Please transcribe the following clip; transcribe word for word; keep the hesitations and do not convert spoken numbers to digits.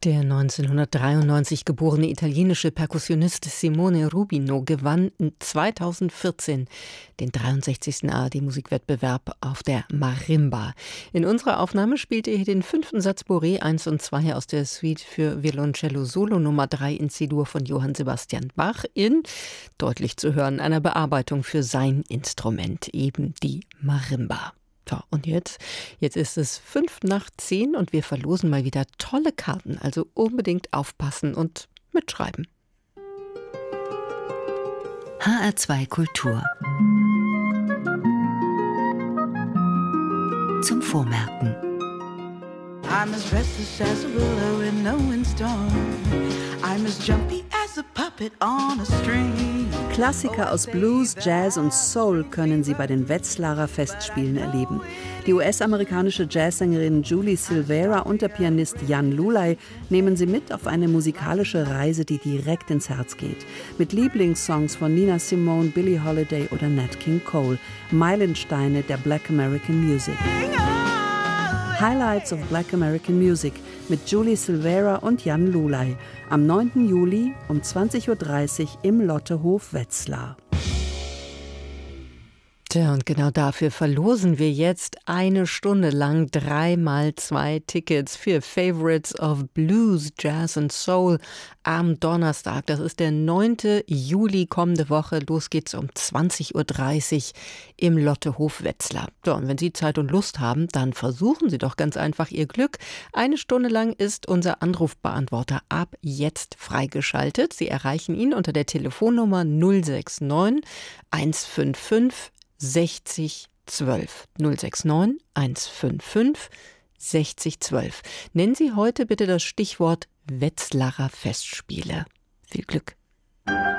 Der neunzehnhundertdreiundneunzig geborene italienische Perkussionist Simone Rubino gewann zweitausendvierzehn den dreiundsechzigsten A R D-Musikwettbewerb auf der Marimba. In unserer Aufnahme spielte er hier den fünften Satz Bourrée eins und zwei aus der Suite für Violoncello Solo Nummer drei in C-Dur von Johann Sebastian Bach in, deutlich zu hören, einer Bearbeitung für sein Instrument, eben die Marimba. So, und jetzt, jetzt ist es fünf nach zehn und wir verlosen mal wieder tolle Karten. Also unbedingt aufpassen und mitschreiben. H R zwei Kultur. Zum Vormerken. I'm as restless as a willow in no windstorm. I'm as jumpy as a puppet on a string. Klassiker aus Blues, Jazz und Soul können Sie bei den Wetzlarer Festspielen erleben. Die U S-amerikanische Jazzsängerin Julie Silvera und der Pianist Jan Lulay nehmen Sie mit auf eine musikalische Reise, die direkt ins Herz geht. Mit Lieblingssongs von Nina Simone, Billie Holiday oder Nat King Cole. Meilensteine der Black American Music. Highlights of Black American Music mit Julie Silvera und Jan Lulay am neunten Juli um zwanzig Uhr dreißig im Lottehof Wetzlar. Tja, und genau dafür verlosen wir jetzt eine Stunde lang dreimal zwei Tickets für Favorites of Blues, Jazz und Soul am Donnerstag. Das ist der neunte Juli kommende Woche. Los geht's um zwanzig Uhr dreißig im Lottehof Wetzlar. So, und wenn Sie Zeit und Lust haben, dann versuchen Sie doch ganz einfach Ihr Glück. Eine Stunde lang ist unser Anrufbeantworter ab jetzt freigeschaltet. Sie erreichen ihn unter der Telefonnummer null sechs neun eins fünf fünf sechzig zwölf. null sechs neun eins fünf fünf sechzig zwölf. Nennen Sie heute bitte das Stichwort Wetzlarer Festspiele. Viel Glück.